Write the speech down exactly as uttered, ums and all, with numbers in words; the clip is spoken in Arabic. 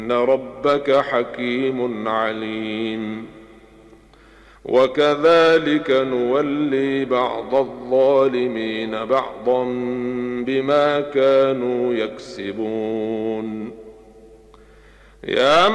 إن ربك حكيم عليم. وكذلك نولي بعض الظالمين بعضا بما كانوا يكسبون. يا